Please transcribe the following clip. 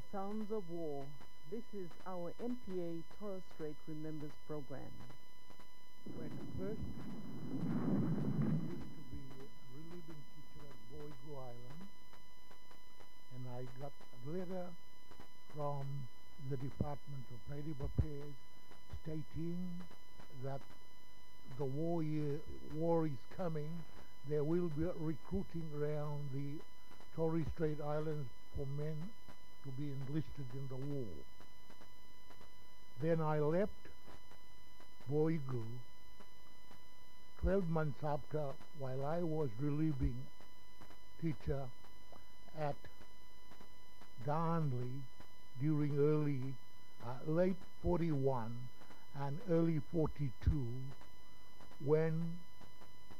Sounds of War. This is our NPA Torres Strait Remembers program. When first I used to be a relieving teacher at Boigu Island, and I got a letter from the Department of Native Affairs stating that the war is coming. There will be recruiting around the Torres Strait Islands for men to be enlisted in the war. Then I left Boigu 12 months after, while I was relieving teacher at Darnley during late 41 and early 42, when